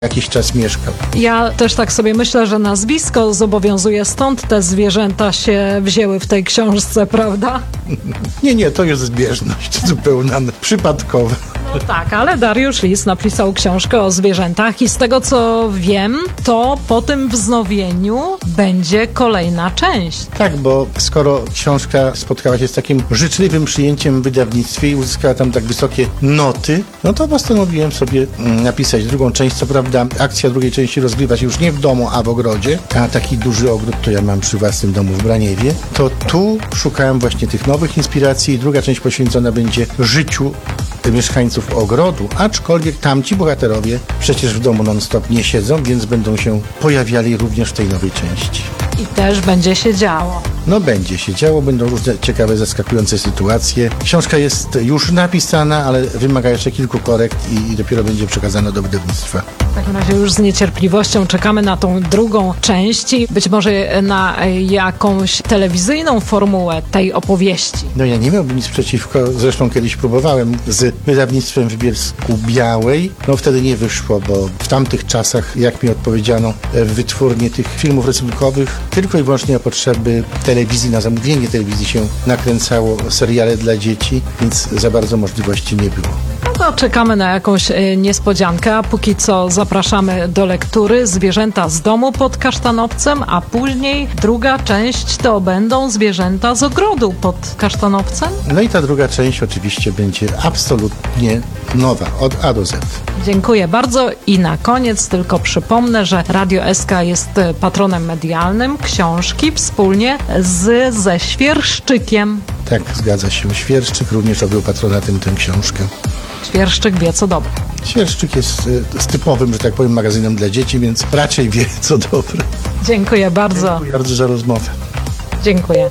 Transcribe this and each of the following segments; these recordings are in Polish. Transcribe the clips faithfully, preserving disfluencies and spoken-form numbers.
jakiś czas mieszkał. Ja też tak sobie myślę, że nazwisko zobowiązuje, stąd te zwierzęta się wzięły w tej książce, prawda? Nie, nie, to jest zbieżność zupełna, przypadkowa. No tak, ale Dariusz Lis napisał książkę o zwierzętach i z tego co wiem, to po tym wznowieniu będzie kolejna część. Tak, bo skoro książka spotkała się z takim życzliwym przyjęciem w wydawnictwie i uzyskała tam tak wysokie noty, no to postanowiłem sobie mm, napisać drugą część. Co prawda akcja drugiej części rozgrywa się już nie w domu, a w ogrodzie, a taki duży ogród to ja mam przy własnym domu w Braniewie. To tu szukałem właśnie tych nowych inspiracji i druga część poświęcona będzie życiu mieszkańców ogrodu, aczkolwiek tamci bohaterowie przecież w domu non-stop nie siedzą, więc będą się pojawiali również w tej nowej części. I też będzie się działo. No będzie się działo, będą różne ciekawe, zaskakujące sytuacje. Książka jest już napisana, ale wymaga jeszcze kilku korekt i, i dopiero będzie przekazana do wydawnictwa. W takim razie już z niecierpliwością czekamy na tą drugą część i być może na jakąś telewizyjną formułę tej opowieści. No ja nie miałbym nic przeciwko, zresztą kiedyś próbowałem z wydawnictwem w Bielsku-Białej. No wtedy nie wyszło, bo w tamtych czasach, jak mi odpowiedziano, w wytwórni tych filmów rysunkowych tylko i wyłącznie na potrzeby telewizji, na zamówienie telewizji się nakręcało seriale dla dzieci, więc za bardzo możliwości nie było. No to czekamy na jakąś y, niespodziankę, a póki co zapraszamy do lektury Zwierzęta z domu pod Kasztanowcem, a później druga część to będą Zwierzęta z ogrodu pod Kasztanowcem. No i ta druga część oczywiście będzie absolutnie nowa, od A do Z. Dziękuję bardzo i na koniec tylko przypomnę, że Radio S K jest patronem medialnym książki wspólnie z, ze Świerszczykiem. Tak, zgadza się. Świerszczyk również objął patronatem tę książkę. Świerszczyk wie co dobre. Świerszczyk jest y, z typowym, że tak powiem, magazynem dla dzieci, więc raczej wie co dobre. Dziękuję bardzo. Dziękuję bardzo za rozmowę. Dziękuję.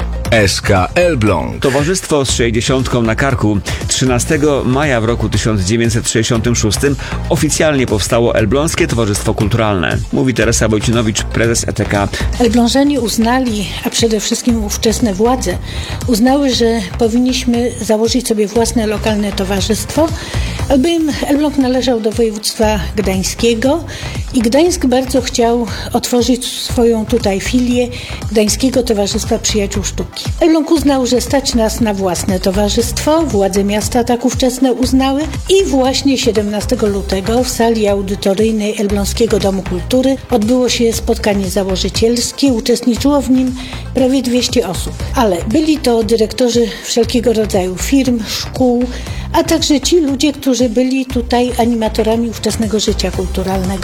S K Elbląg. Towarzystwo z sześćdziesiątką na karku trzynastego maja w roku tysiąc dziewięćset sześćdziesiątym szóstym oficjalnie powstało Elbląskie Towarzystwo Kulturalne. Mówi Teresa Wojcinowicz, prezes E T K. Elblążanie uznali, a przede wszystkim ówczesne władze, uznały, że powinniśmy założyć sobie własne lokalne towarzystwo, albowiem Elbląg należał do województwa gdańskiego i Gdańsk bardzo chciał otworzyć swoją tutaj filię Gdańskiego Towarzystwa Przyjaciół Sztuki. Elbląg uznał, że stać nas na własne towarzystwo, władze miasta tak ówczesne uznały i właśnie siedemnastego lutego w sali audytoryjnej Elbląskiego Domu Kultury odbyło się spotkanie założycielskie, uczestniczyło w nim prawie dwieście osób, ale byli to dyrektorzy wszelkiego rodzaju firm, szkół, a także ci ludzie, którzy byli tutaj animatorami ówczesnego życia kulturalnego.